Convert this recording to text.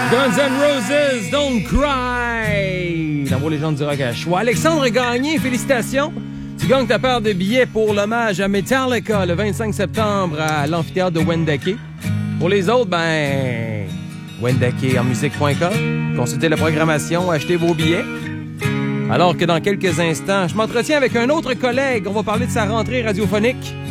Guns N' Roses, Don't Cry! La voix légende du rock à choix. Alexandre Gagné, félicitations! Tu gagnes ta paire de billets pour l'hommage à Metallica le 25 septembre à l'amphithéâtre de Wendake. Pour les autres, wendakeenmusique.com. Consultez la programmation, achetez vos billets. Alors que dans quelques instants, je m'entretiens avec un autre collègue. On va parler de sa rentrée radiophonique.